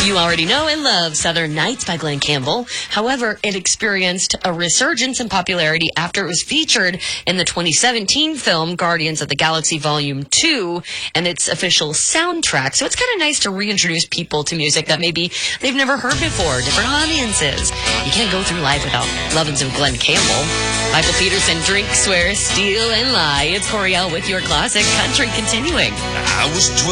You already know and love Southern Nights by Glen Campbell. However, it experienced a resurgence in popularity after it was featured in the 2017 film Guardians of the Galaxy Volume 2 and its official soundtrack. So it's kind of nice to reintroduce people to music that maybe they've never heard before, different audiences. You can't go through life without loving some Glen Campbell. Michael Peterson, Drink, Swear, Steal, and Lie. It's Coriel with your classic country continuing. I was 12.